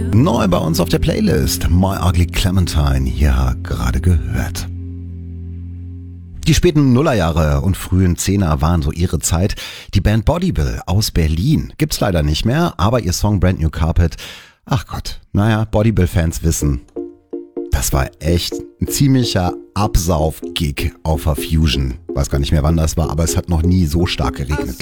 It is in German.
Neu bei uns auf der Playlist. My Ugly Clementine, hier gerade gehört. Die späten Nullerjahre und frühen Zehner waren so ihre Zeit. Die Band Bodybill aus Berlin gibt's leider nicht mehr, aber ihr Song Brand New Carpet, ach Gott, naja, Bodybill-Fans wissen, das war echt ein ziemlicher Absauf-Gig auf der Fusion. Weiß gar nicht mehr, wann das war, aber es hat noch nie so stark geregnet.